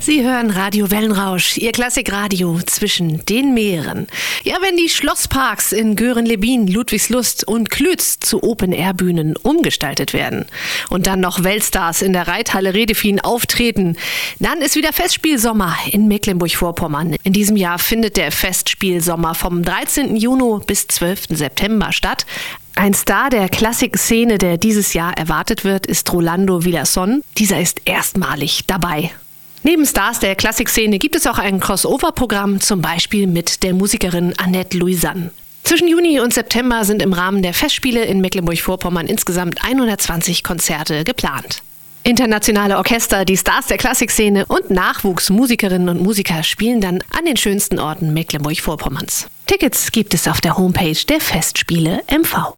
Sie hören Radio Wellenrausch, Ihr Klassikradio zwischen den Meeren. Ja, wenn die Schlossparks in Göhren-Lebin, Ludwigslust und Klütz zu Open-Air-Bühnen umgestaltet werden und dann noch Weltstars in der Reithalle Redefin auftreten, dann ist wieder Festspielsommer in Mecklenburg-Vorpommern. In diesem Jahr findet der Festspielsommer vom 13. Juni bis 12. September statt. Ein Star der Klassikszene, der dieses Jahr erwartet wird, ist Rolando Villazón. Dieser ist erstmalig dabei. Neben Stars der Klassikszene gibt es auch ein Crossover-Programm, zum Beispiel mit der Musikerin Annette Louisanne. Zwischen Juni und September sind im Rahmen der Festspiele in Mecklenburg-Vorpommern insgesamt 120 Konzerte geplant. Internationale Orchester, die Stars der Klassikszene und Nachwuchsmusikerinnen und Musiker spielen dann an den schönsten Orten Mecklenburg-Vorpommerns. Tickets gibt es auf der Homepage der Festspiele MV.